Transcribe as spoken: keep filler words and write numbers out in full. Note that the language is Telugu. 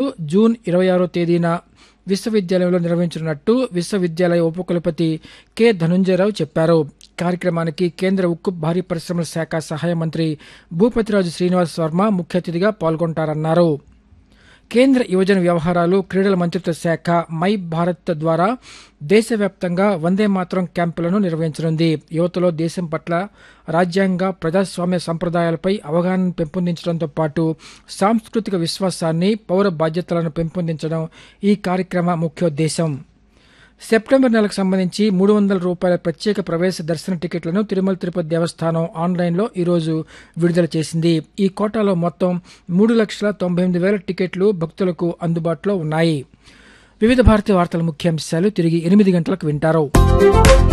జూన్ ఇరవై ఆరో తేదీన విశ్వవిద్యాలయంలో నిర్వహించనున్నట్టు విశ్వవిద్యాలయ ఉపకులపతి కె ధనుంజయరావు చెప్పారు. కార్యక్రమానికి కేంద్ర ఉక్కు భారీ పరిశ్రమల శాఖ సహాయ మంత్రి భూపతిరాజు శ్రీనివాస్ వర్మ ముఖ్య అతిథిగా పాల్గొంటారన్నారు. కేంద్ర యువజన వ్యవహారాలు క్రీడల మంత్రిత్వ శాఖ మై భారత్ ద్వారా దేశవ్యాప్తంగా వందే మాతరం క్యాంపులను నిర్వహించనుంది. యువతలో దేశం పట్ల రాజ్యాంగ ప్రజాస్వామ్య సంప్రదాయాలపై అవగాహన పెంపొందించడంతో పాటు సాంస్కృతిక విశ్వాసాన్ని, పౌర బాధ్యతలను పెంపొందించడం ఈ కార్యక్రమ ముఖ్యోద్దేశం. సెప్టెంబర్ నెలకు సంబంధించి మూడు వందల రూపాయల ప్రత్యేక ప్రవేశ దర్శన టికెట్లను తిరుమల తిరుపతి దేవస్థానం ఆన్లైన్లో ఈరోజు విడుదల చేసింది. ఈ కోటాలో మొత్తం మూడు లక్షల తొంభై ఎనిమిది వేల టికెట్లు భక్తులకు అందుబాటులో ఉన్నాయి. వివిధ భారతీయ వార్తల ముఖ్యాంశాలు తిరిగి ఎనిమిది గంటలకు వింటారు.